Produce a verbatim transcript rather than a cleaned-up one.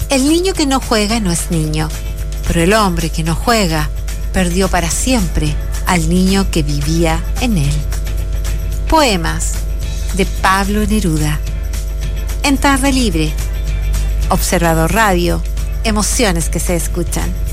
El niño que no juega no es niño, pero el hombre que no juega perdió para siempre al niño que vivía en él. Poemas de Pablo Neruda. En Tarde Libre, Observador Radio, emociones que se escuchan.